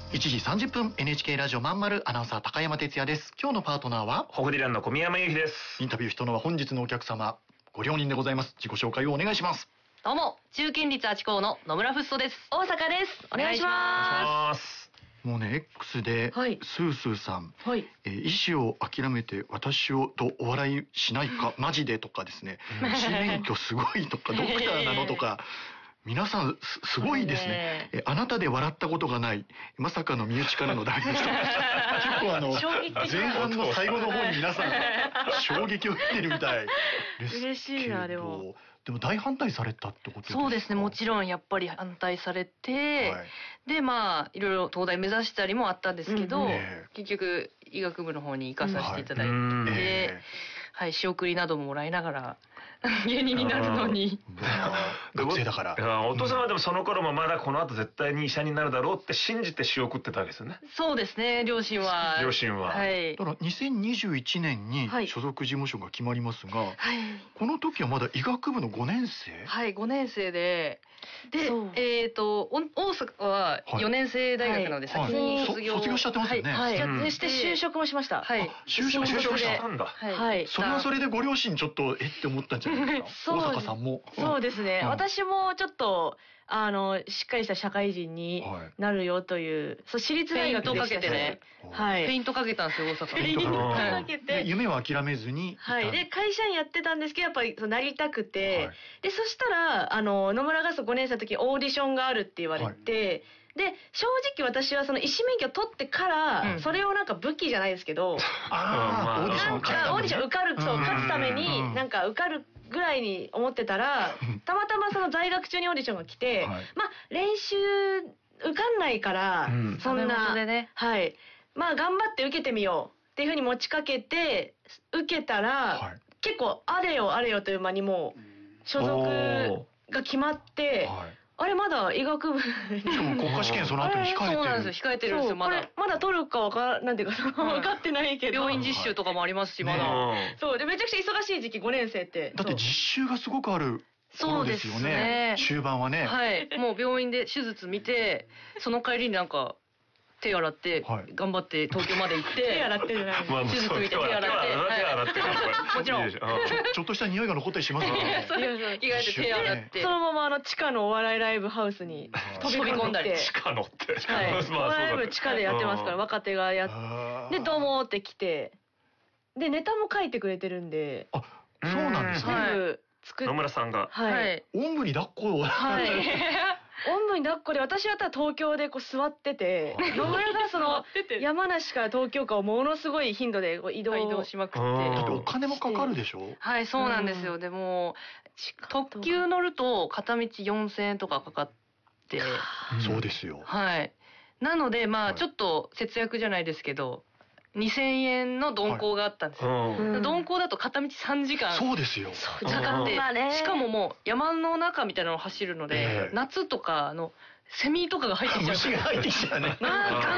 1時30分 NHK ラジオまんまるアナウンサー高山哲也です。今日のパートナーはホフディランの小宮山由紀です。 インタビュー人のは本日のお客様ご両人でございます。自己紹介をお願いします。 どうも、中堅立八高の野村フッソです。大阪です。お願いします。 もうね X で、はい、スースーさん、はい、医師を諦めて私をとお笑いしないかマジでとかですね、医師免許すごいとかドクターなのとか皆さんすごいですね。あなたで笑ったことがないまさかの身内からのダメでした結構前半の最後の方に皆さん衝撃を受けてるみたいですけど。 嬉しいな。でも大反対されたってことですか？ そうですね、もちろんやっぱり反対されて、はい、でまあいろいろ東大目指したりもあったんですけど、結局医学部の方に行かさせていただいて、はい、仕送りなどももらいながら芸人になるのに学生だから。 お父さんはでもその頃もまだこの後絶対に医者になるだろうって信じて仕送ってたわけですよね。 そうですね、両親は。 はい。 だから2021年に所属事務所が決まりますが、はい、この時はまだ医学部の5年生？ はい、5年生で、大阪は4年生大学なので先に卒業しちゃってますよね。 はい、して就職もしました。 はい。 就職したんだ。 はい。 それはそれでご両親ちょっとって思ったんじゃないですか。大阪さんも。 そうですね。私もちょっとしっかりした社会人になるよという、そう私立大学でしたね。 はい。フェイントかけたんですよ、大阪。 フェイントかけて。 夢は諦めずに。 はい。で会社員やってたんですけどやっぱりなりたくて、でそしたら野村が5年生の時オーディションがあるって言われて。で正直私はその医師免許取ってから、それをなんか武器じゃないですけど、 オーディション受かる、そう勝つためになんか受かるぐらいに思ってたら、たまたまその在学中にオーディションが来て、まあ練習受かんないから、そんな、はい、まあ頑張って受けてみようっていうふうに持ちかけて受けたら、結構あれよあれよという間にもう所属が決まって、あれまだ医学部しかも国家試験その後に控えてる。 そうなんですよ、控えてるんですよ。まだ取るかなんていうか分かってないけど、 病院実習とかもありますし、まだ。 そうでめちゃくちゃ忙しい時期5年生って。 だって実習がすごくある。 そうですよね。 終盤はね。 はい。もう病院で手術見て、その帰りになんか手洗って頑張って東京まで行って手洗ってじゃない。 手術見て手洗ってもちろんちょっとした匂いが残ったりしますからね。 着替えて手洗ってそのまま地下のお笑いライブハウスに飛び込んだり。 地下のって。 お笑いライブ地下でやってますから若手がやってどうもって来て、でネタも書いてくれてるんで。 あ、そうなんですね。 野村さんが。 はい。 おんぶに抱っこ。 はい。おんぶに抱っこで私は東京でこう座ってて、野村がその山梨から東京間をものすごい頻度で移動しまくって。 だってお金もかかるでしょ？ はい、そうなんですよ。でも特急乗ると片道4000円とかかかって。 そうですよ。 はい。なのでまあちょっと節約じゃないですけど。2000円の鈍行があったんですよ。鈍行だと片道3時間そうですよ。 かかって、しかももう山の中みたいなのを走るので、夏とかセミとかが入ってきちゃう。 虫が入ってきちゃうね。